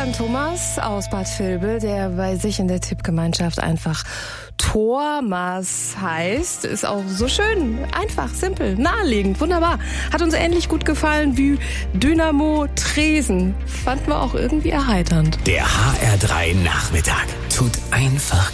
an Thomas aus Bad Vilbel, der bei sich in der Tippgemeinschaft einfach Thomas heißt. Ist auch so schön, einfach, simpel, naheliegend, wunderbar. Hat uns ähnlich gut gefallen wie Dynamo Tresen. Fanden wir auch irgendwie erheiternd. Der HR3 Nachmittag tut einfach